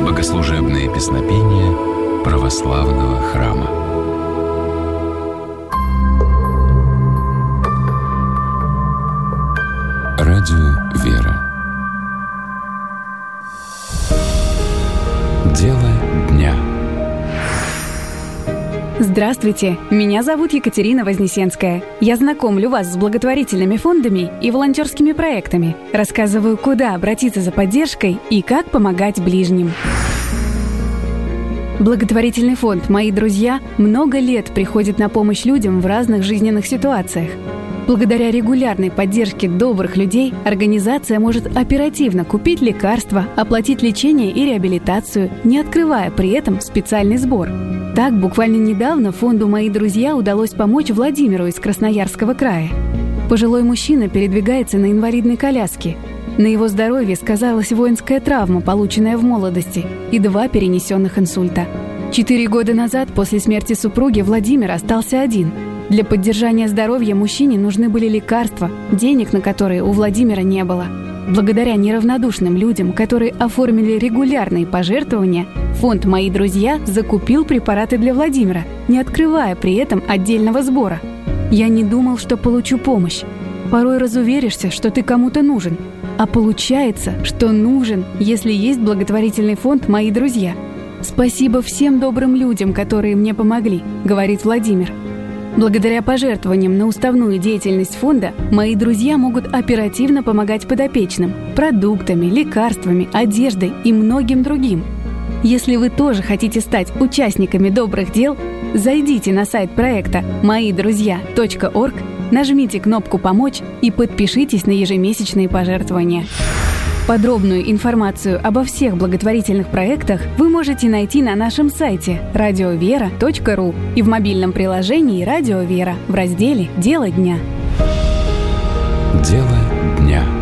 Богослужебные песнопения православного храма. Радио «Вера». Дело дня. Здравствуйте, меня зовут Екатерина Вознесенская. Я знакомлю вас с благотворительными фондами и волонтерскими проектами. Рассказываю, куда обратиться за поддержкой и как помогать ближним. Благотворительный фонд «Мои друзья» много лет приходит на помощь людям в разных жизненных ситуациях. Благодаря регулярной поддержке добрых людей организация может оперативно купить лекарства, оплатить лечение и реабилитацию, не открывая при этом специальный сбор. Так, буквально недавно фонду «Мои друзья» удалось помочь Владимиру из Красноярского края. Пожилой мужчина передвигается на инвалидной коляске. На его здоровье сказалась воинская травма, полученная в молодости, и 2 перенесенных инсульта. 4 года назад, после смерти супруги, Владимир остался один. Для поддержания здоровья мужчине нужны были лекарства, денег на которые у Владимира не было. Благодаря неравнодушным людям, которые оформили регулярные пожертвования, фонд «Мои друзья» закупил препараты для Владимира, не открывая при этом отдельного сбора. Я не думал, что получу помощь. Порой разуверишься, что ты кому-то нужен. А получается, что нужен, если есть благотворительный фонд «Мои друзья». «Спасибо всем добрым людям, которые мне помогли», — говорит Владимир. Благодаря пожертвованиям на уставную деятельность фонда «Мои друзья» могут оперативно помогать подопечным продуктами, лекарствами, одеждой и многим другим. Если вы тоже хотите стать участниками добрых дел, зайдите на сайт проекта moiдрузья.org, нажмите кнопку «Помочь» и подпишитесь на ежемесячные пожертвования. Подробную информацию обо всех благотворительных проектах вы можете найти на нашем сайте radiovera.ru и в мобильном приложении «Радио Вера» в разделе «Дело дня». Дело дня.